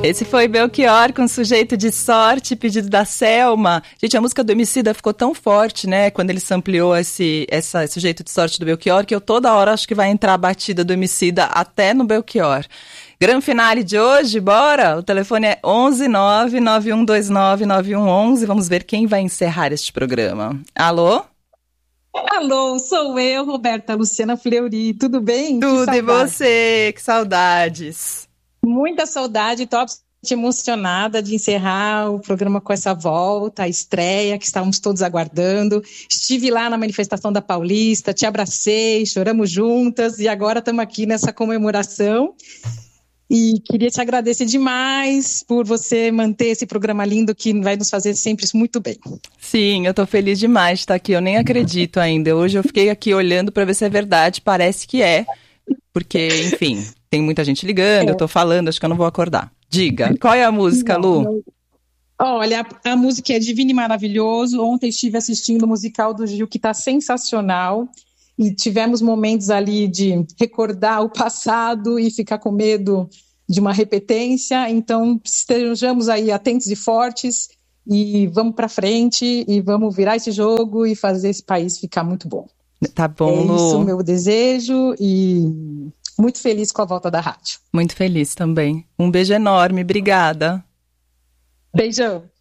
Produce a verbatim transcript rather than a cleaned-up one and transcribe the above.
Esse foi Belchior com Sujeito de Sorte, pedido da Selma. Gente, a música do Emicida ficou tão forte, né, quando ele sampleou esse, essa Sujeito de Sorte do Belchior, que eu toda hora acho que vai entrar a batida do Emicida até no Belchior. Grande finale de hoje, bora? O telefone é onze nove nove um dois nove nove um um um. Vamos ver quem vai encerrar este programa. Alô? Alô, sou eu, Roberta Luciana Fleury. Tudo bem? Tudo, e você? Que saudades. Muita saudade, tô absolutamente emocionada de encerrar o programa com essa volta, a estreia que estávamos todos aguardando. Estive lá na manifestação da Paulista, te abracei, choramos juntas e agora estamos aqui nessa comemoração. E queria te agradecer demais por você manter esse programa lindo que vai nos fazer sempre muito bem. Sim, eu tô feliz demais de estar aqui, eu nem acredito ainda. Hoje eu fiquei aqui olhando para ver se é verdade, parece que é, porque, enfim, tem muita gente ligando, é. eu tô falando, acho que eu não vou acordar. Diga, qual é a música, Lu? Não, não. Olha, a, a música é Divino e Maravilhoso. Ontem estive assistindo o musical do Gil, que está sensacional. E tivemos momentos ali de recordar o passado e ficar com medo de uma repetência. Então, estejamos aí atentos e fortes e vamos para frente e vamos virar esse jogo e fazer esse país ficar muito bom. Tá bom, É Lu. isso o meu desejo e muito feliz com a volta da rádio. Muito feliz também. Um beijo enorme, obrigada. Beijão.